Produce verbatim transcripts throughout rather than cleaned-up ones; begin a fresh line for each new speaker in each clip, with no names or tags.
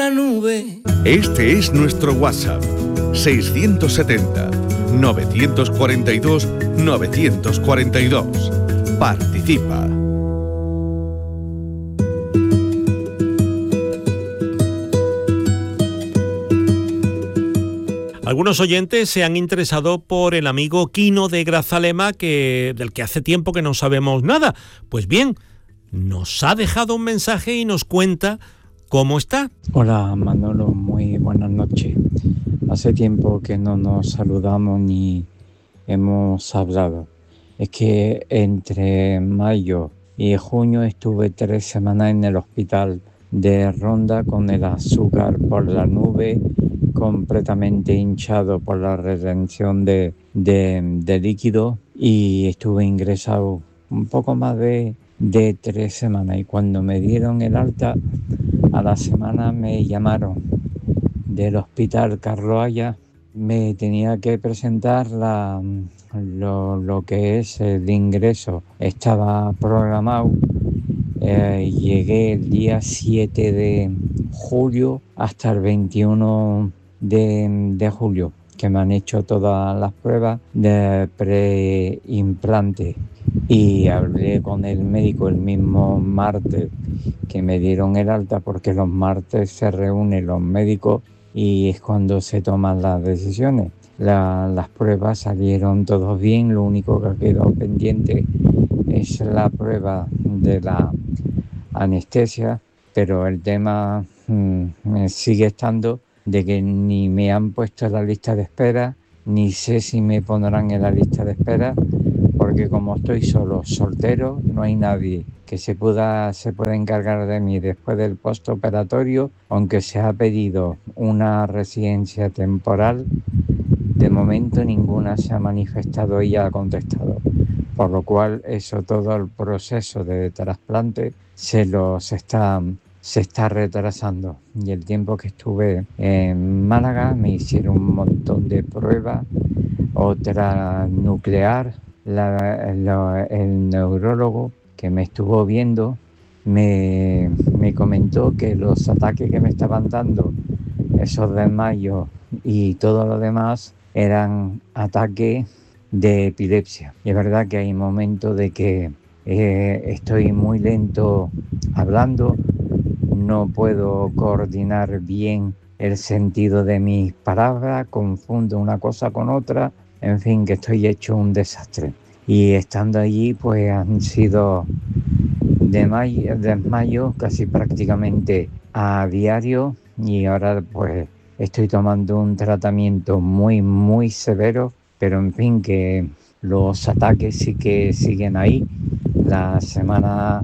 la nube.
Este es nuestro WhatsApp, seiscientos setenta, novecientos cuarenta y dos, novecientos cuarenta y dos. Participa.
Algunos oyentes se han interesado por el amigo Quino de Grazalema, que, del que hace tiempo que no sabemos nada. Pues bien, nos ha dejado un mensaje y nos cuenta cómo está.
Hola Manolo, muy buenas noches. Hace tiempo que no nos saludamos ni hemos hablado. Es que entre mayo y junio estuve tres semanas en el hospital de Ronda con el azúcar por la nube, completamente hinchado por la retención de, de, de líquido, y estuve ingresado un poco más de, de tres semanas, y cuando me dieron el alta a la semana me llamaron del hospital Carlos Haya. Me tenía que presentar la, lo, lo que es el ingreso, estaba programado. Eh, llegué el día siete de julio hasta el veintiuno de, de julio, que me han hecho todas las pruebas de preimplante, y hablé con el médico el mismo martes que me dieron el alta, porque los martes se reúnen los médicos y es cuando se toman las decisiones. La, las pruebas salieron todos bien, lo único que ha quedado pendiente es la prueba de la anestesia, pero el tema mmm, sigue estando de que ni me han puesto en la lista de espera, ni sé si me pondrán en la lista de espera, porque como estoy solo, soltero, no hay nadie que se pueda, se pueda encargar de mí después del postoperatorio, aunque se ha pedido una residencia temporal. De momento ninguna se ha manifestado y ha contestado, por lo cual eso, todo el proceso de trasplante se lo se está se está retrasando. Y el tiempo que estuve en Málaga me hicieron un montón de pruebas, otra nuclear. La, la, el neurólogo que me estuvo viendo me, me comentó que los ataques que me estaban dando, esos desmayos y todo lo demás, eran ataques de epilepsia. Y es verdad que hay momentos de que eh, estoy muy lento hablando, no puedo coordinar bien el sentido de mis palabras, confundo una cosa con otra, en fin, que estoy hecho un desastre. Y estando allí, pues han sido desmayos desmayo casi prácticamente a diario, y ahora pues estoy tomando un tratamiento muy, muy severo, pero en fin, que los ataques sí que siguen ahí. La semana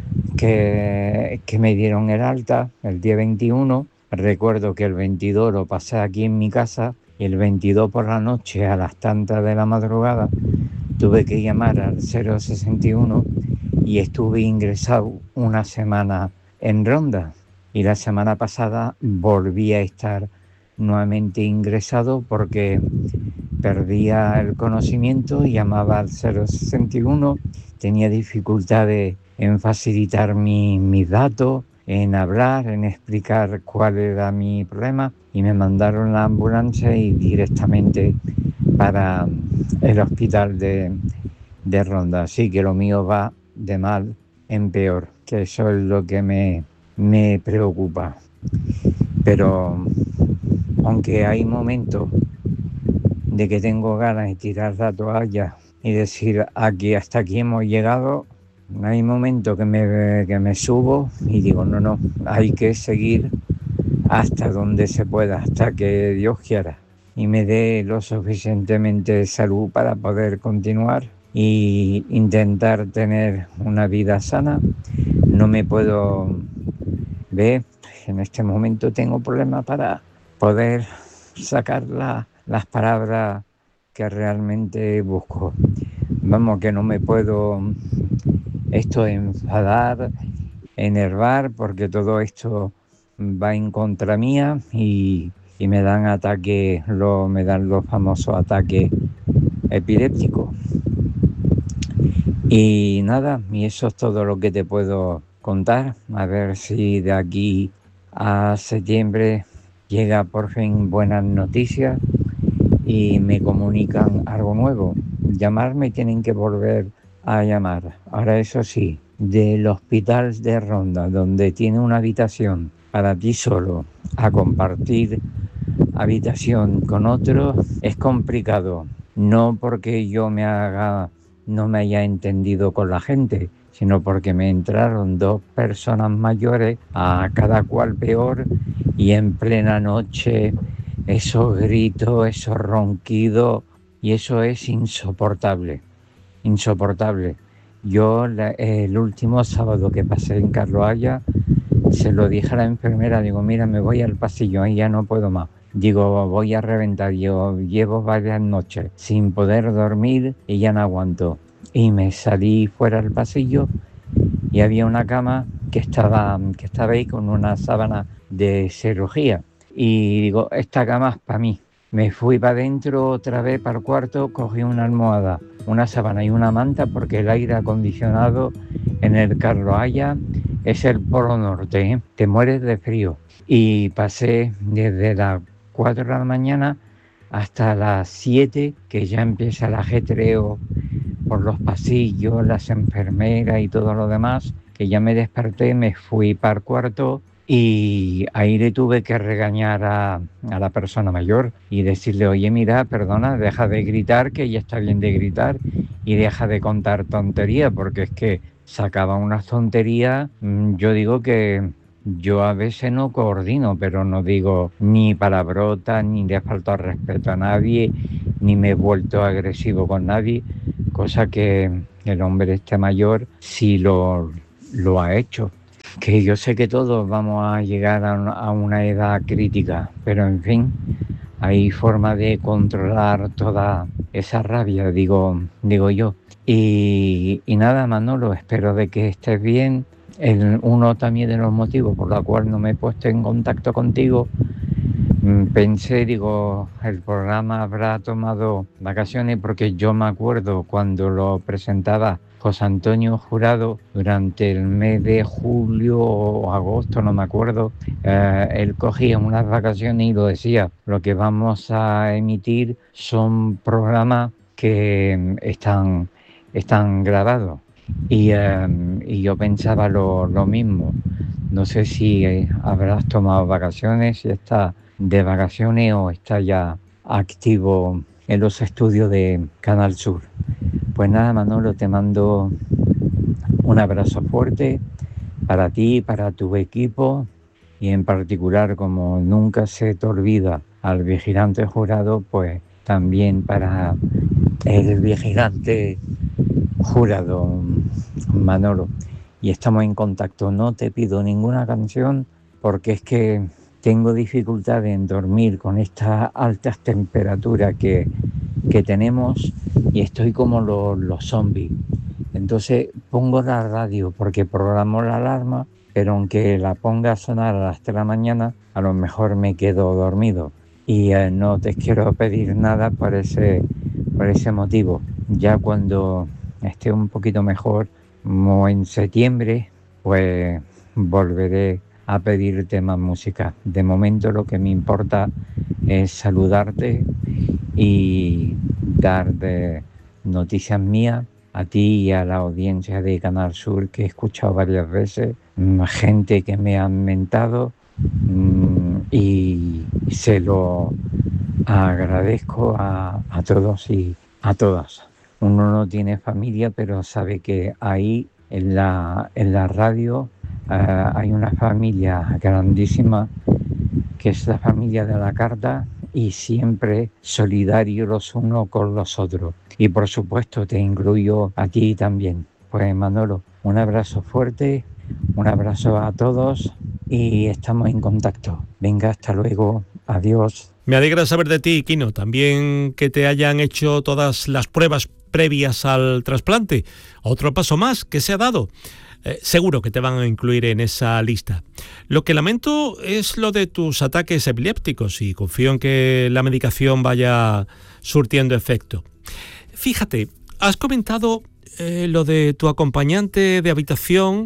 que, que me dieron el alta, el día veintiuno, recuerdo que el veintidós lo pasé aquí en mi casa, y el veintidós por la noche, a las tantas de la madrugada, tuve que llamar al cero sesenta y uno y estuve ingresado una semana en Ronda. Y la semana pasada volví a estar nuevamente ingresado porque perdía el conocimiento, llamaba al cero sesenta y uno, tenía dificultades en facilitar mi, mis datos, en hablar, en explicar cuál era mi problema, y me mandaron la ambulancia y directamente para el hospital de, de Ronda. Así que lo mío va de mal en peor, que eso es lo que me, me preocupa. Pero aunque hay momentos de que tengo ganas de tirar la toalla y decir aquí, hasta aquí hemos llegado, hay momentos que me, que me subo y digo no, no, hay que seguir hasta donde se pueda, hasta que Dios quiera y me dé lo suficientemente de salud para poder continuar e intentar tener una vida sana. No me puedo ver, en este momento tengo problemas para poder sacar la, las palabras que realmente busco. Vamos, que no me puedo esto enfadar, enervar, porque todo esto va en contra mía y, y me dan ataques, lo, me dan los famosos ataques epilépticos. Y nada, y eso es todo lo que te puedo contar. A ver si de aquí a septiembre llega por fin buenas noticias y me comunican algo nuevo. Llamarme tienen que volver a llamar. Ahora eso sí, del hospital de Ronda, donde tiene una habitación para ti solo, a compartir habitación con otro, es complicado. No porque yo me haga, no me haya entendido con la gente, sino porque me entraron dos personas mayores, a cada cual peor, y en plena noche, esos gritos, esos ronquidos, y eso es insoportable, insoportable. Yo la, el último sábado que pasé en Carloaya, se lo dije a la enfermera, digo, mira, me voy al pasillo, ahí ya no puedo más. Digo, voy a reventar, yo llevo varias noches sin poder dormir y ya no aguanto. Y me salí fuera al pasillo y había una cama que estaba, que estaba ahí con una sábana de cirugía. Y digo, esta cama es para mí. Me fui para adentro otra vez para el cuarto, cogí una almohada, una sábana y una manta, porque el aire acondicionado en el Carloaya es el Polo Norte, ¿eh? Te mueres de frío. Y pasé desde las cuatro de la mañana hasta las siete, que ya empieza el ajetreo por los pasillos, las enfermeras y todo lo demás, que ya me desperté, me fui para el cuarto y ahí le tuve que regañar a, a la persona mayor y decirle, oye, mira, perdona, deja de gritar, que ya está bien de gritar, y deja de contar tonterías, porque es que sacaba unas tonterías. Yo digo que yo a veces no coordino, pero no digo ni palabrota, ni le he faltado respeto a nadie, ni me he vuelto agresivo con nadie, cosa que el hombre este mayor sí lo, lo ha hecho. Que yo sé que todos vamos a llegar a una, a una edad crítica, pero en fin, hay forma de controlar toda esa rabia, digo, digo yo. Y, y nada, Manolo, espero de que estés bien. El, uno también de los motivos por los cuales no me he puesto en contacto contigo, pensé, digo, el programa habrá tomado vacaciones, porque yo me acuerdo cuando lo presentaba José Antonio Jurado durante el mes de julio o agosto, no me acuerdo, eh, él cogía unas vacaciones y lo decía, lo que vamos a emitir son programas que están, están grabados. Y, eh, y yo pensaba lo, lo mismo. No sé si eh, habrás tomado vacaciones, si estás de vacaciones o está ya activo en los estudios de Canal Sur. Pues nada, Manolo, te mando un abrazo fuerte para ti, para tu equipo, y en particular, como nunca se te olvida al vigilante Jurado, pues también para el vigilante Jurado, Manolo. Y estamos en contacto. No te pido ninguna canción porque es que tengo dificultad en dormir con estas altas temperaturas que, que tenemos, y estoy como los, los zombies. Entonces pongo la radio porque programo la alarma, pero aunque la ponga a sonar a las tres de la mañana, a lo mejor me quedo dormido. Y eh, no te quiero pedir nada por ese, por ese motivo. Ya cuando esté un poquito mejor, como en septiembre, pues volveré a pedirte más música. De momento lo que me importa es saludarte y darte noticias mías a ti y a la audiencia de Canal Sur, que he escuchado varias veces, gente que me han mentado, y se lo agradezco a, a todos y a todas. Uno no tiene familia, pero sabe que ahí en la, en la radio uh, hay una familia grandísima, que es la familia de la Carta, y siempre solidarios los unos con los otros. Y por supuesto te incluyo a ti también. Pues Manolo, un abrazo fuerte, un abrazo a todos y estamos en contacto. Venga, hasta luego, adiós.
Me alegra saber de ti, Quino, también que te hayan hecho todas las pruebas previas al trasplante. Otro paso más que se ha dado. Eh, seguro que te van a incluir en esa lista. Lo que lamento es lo de tus ataques epilépticos y confío en que la medicación vaya surtiendo efecto. Fíjate, has comentado eh, lo de tu acompañante de habitación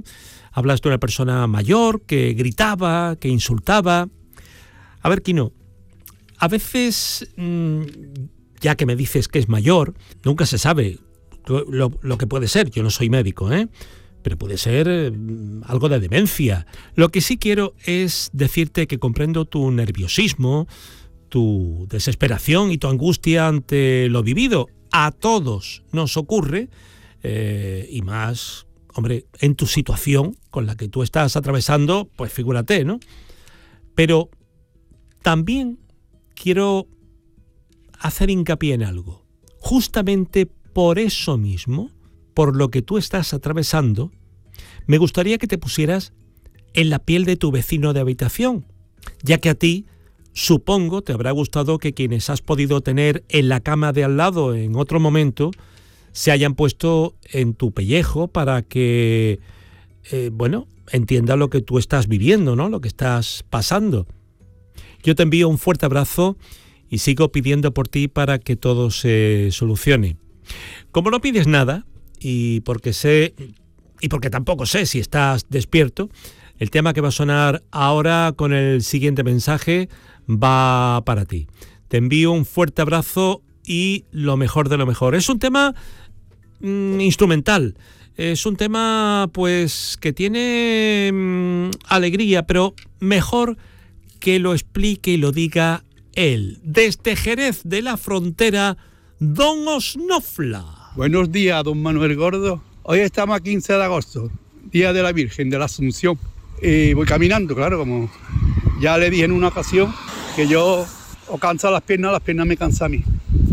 hablas de una persona mayor que gritaba, que insultaba. A ver, Quino, a veces, mmm, ya que me dices que es mayor, nunca se sabe lo, lo que puede ser. Yo no soy médico, ¿eh? Pero puede ser eh, algo de demencia. Lo que sí quiero es decirte que comprendo tu nerviosismo, tu desesperación y tu angustia ante lo vivido. A todos nos ocurre, eh, y más, hombre, en tu situación con la que tú estás atravesando, pues figúrate, ¿no? Pero también quiero hacer hincapié en algo. Justamente por eso mismo, por lo que tú estás atravesando, me gustaría que te pusieras en la piel de tu vecino de habitación, ya que a ti, supongo, te habrá gustado que quienes has podido tener en la cama de al lado en otro momento se hayan puesto en tu pellejo para que, eh, bueno, entienda lo que tú estás viviendo, ¿no? Lo que estás pasando. Yo te envío un fuerte abrazo y sigo pidiendo por ti para que todo se solucione. Como no pides nada, y porque sé, y porque tampoco sé si estás despierto, el tema que va a sonar ahora con el siguiente mensaje va para ti. Te envío un fuerte abrazo y lo mejor de lo mejor. Es un tema mmm, instrumental, es un tema pues que tiene mmm, alegría, pero mejor que lo explique y lo diga él. Desde Jerez de la Frontera, don Osnofla.
Buenos días, don Manuel Gordo. Hoy estamos a quince de agosto, Día de la Virgen de la Asunción. Y voy caminando, claro, como ya le dije en una ocasión, que yo o cansa las piernas, las piernas me cansan a mí.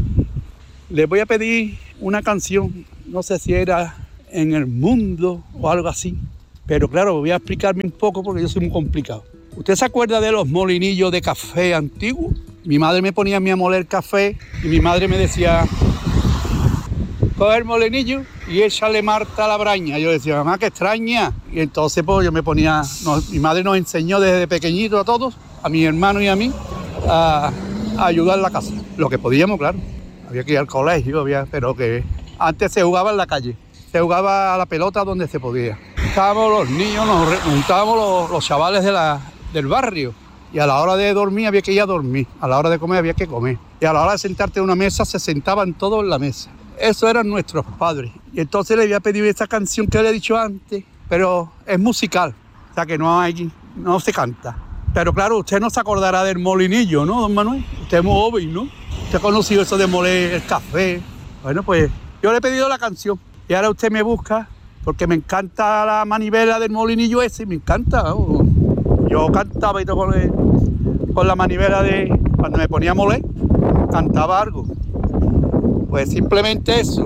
Les voy a pedir una canción, no sé si era En el Mundo o algo así, pero claro, voy a explicarme un poco porque yo soy muy complicado. ¿Usted se acuerda de los molinillos de café antiguos? Mi madre me ponía a mí a moler café y mi madre me decía: coge el molinillo y échale Marta a la braña. Yo decía: mamá, qué extraña. Y entonces pues yo me ponía, nos, mi madre nos enseñó desde pequeñito a todos, a mi hermano y a mí, a, a ayudar en la casa. Lo que podíamos, claro. Había que ir al colegio, había, pero que antes se jugaba en la calle. Se jugaba a la pelota donde se podía. Estábamos los niños, nos juntábamos los, los chavales de la, del barrio. Y a la hora de dormir había que ir a dormir. A la hora de comer había que comer. Y a la hora de sentarte en una mesa se sentaban todos en la mesa. Eso eran nuestros padres. Y entonces le había pedido esta canción que le he dicho antes, pero es musical, o sea que no hay, no se canta. Pero claro, usted no se acordará del molinillo, ¿no, don Manuel? Usted es muy joven, ¿no? Usted ha conocido eso de moler el café. Bueno, pues yo le he pedido la canción y ahora usted me busca porque me encanta la manivela del molinillo ese, me encanta. Oh. Yo cantaba y todo con, el, con la manivela de... Cuando me ponía a moler, cantaba algo. Pues simplemente eso.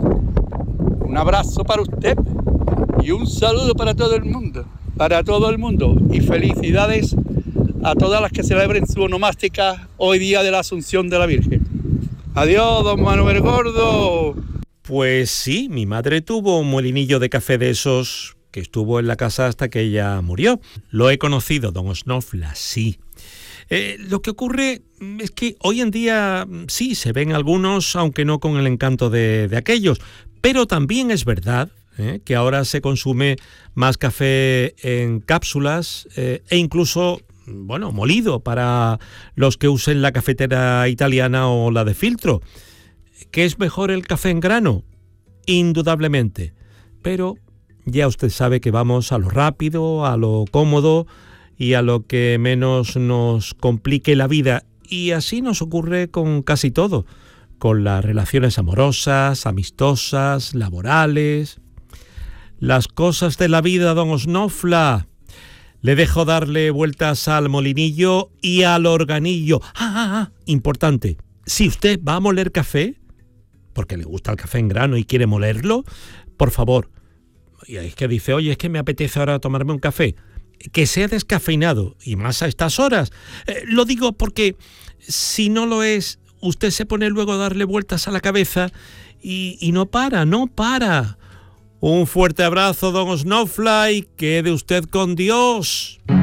Un abrazo para usted y un saludo para todo el mundo. Para todo el mundo. Y felicidades a todas las que celebren su onomástica hoy día de la Asunción de la Virgen. Adiós, don Manuel Gordo.
Pues sí, mi madre tuvo un molinillo de café de esos que estuvo en la casa hasta que ella murió. Lo he conocido, don Osnofla, sí. Eh, lo que ocurre es que hoy en día sí se ven algunos, aunque no con el encanto de, de aquellos, pero también es verdad eh, que ahora se consume más café en cápsulas eh, e incluso, bueno, molido para los que usen la cafetera italiana o la de filtro. ¿Qué es mejor el café en grano? Indudablemente, pero ya usted sabe que vamos a lo rápido, a lo cómodo y a lo que menos nos complique la vida. Y así nos ocurre con casi todo, con las relaciones amorosas, amistosas, laborales. Las cosas de la vida, don Osnofla. Le dejo darle vueltas al molinillo y al organillo. Ah, ah, ah, importante. Si usted va a moler café, porque le gusta el café en grano y quiere molerlo, por favor, y es que dice, oye, es que me apetece ahora tomarme un café, que sea descafeinado, y más a estas horas. Eh, lo digo porque si no lo es, usted se pone luego a darle vueltas a la cabeza y, y no para, no para. Un fuerte abrazo, don Osnofla, y quede usted con Dios.